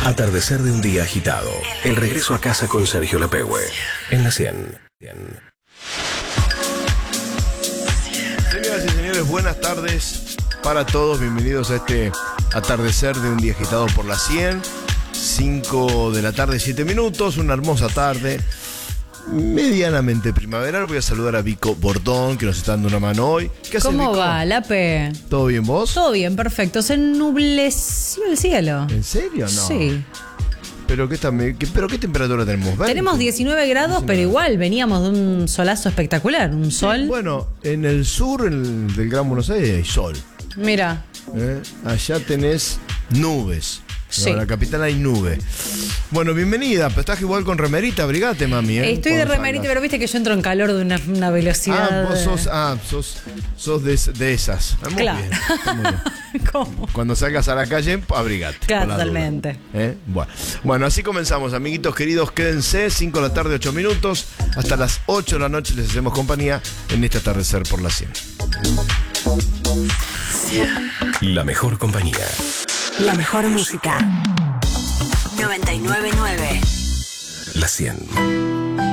Atardecer de un día agitado. El regreso a casa con Sergio Lapehue. En la 100. Señoras y señores, buenas tardes para todos. Bienvenidos a este atardecer de un día agitado por la 100. 5 de la tarde, 7 minutos. Una hermosa tarde. Medianamente primaveral. Voy a saludar a Vico Bordón, que nos está dando una mano hoy. ¿Qué haces, ¿Cómo Vico? va, Lape? ¿Todo bien vos? Todo bien, perfecto. Se ennubleció el cielo. ¿En serio? No. Sí. ¿Pero qué temperatura tenemos? ¿20? Tenemos 19 grados, pero igual veníamos de un solazo espectacular. Un sol. Bueno, en el sur del Gran Buenos Aires hay sol. Mira. Allá tenés nubes. Sí. En la capital hay nube. Bueno, bienvenida. Pero estás igual con remerita, abrigate, mami. Estoy de Cuando remerita, salgas. pero viste que yo entro en calor de una velocidad. Sos de esas. Muy Claro. bien, está muy bien. ¿Cómo? Cuando salgas a la calle, abrigate. Claro, por la duda. totalmente. Bueno, así comenzamos, amiguitos queridos. Quédense, 5 de la tarde, 8 minutos. Hasta las 8 de la noche les hacemos compañía en este atardecer por la 100. La mejor compañía. La mejor música. 99.9. La 100.